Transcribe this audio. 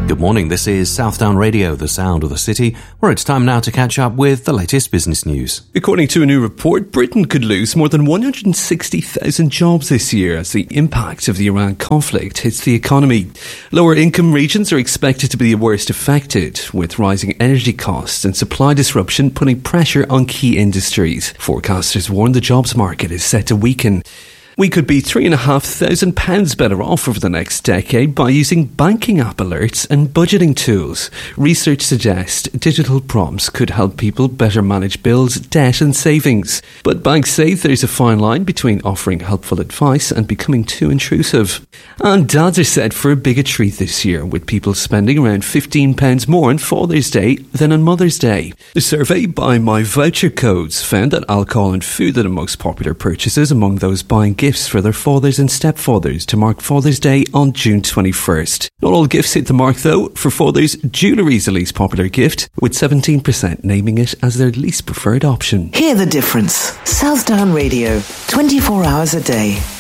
Good morning, this is Southdown Radio, the sound of the city, where it's time now to catch up with the latest business news. According to a new report, Britain could lose more than 160,000 jobs this year as the impact of the Iran conflict hits the economy. Lower income regions are expected to be the worst affected, with rising energy costs and supply disruption putting pressure on key industries. Forecasters warn the jobs market is set to weaken. We could be £3,500 better off over the next decade by using banking app alerts and budgeting tools. Research suggests digital prompts could help people better manage bills, debt and savings. But banks say there's a fine line between offering helpful advice and becoming too intrusive. And dads are set for a bigger treat this year, with people spending around £15 more on Father's Day than on Mother's Day. The survey by My Voucher Codes found that alcohol and food are the most popular purchases among those buying gifts for their fathers and stepfathers to mark Father's Day on June 21st. Not all gifts hit the mark though. For fathers, jewellery is the least popular gift, with 17% naming it as their least preferred option. Hear the difference. Southdown Radio, 24 hours a day.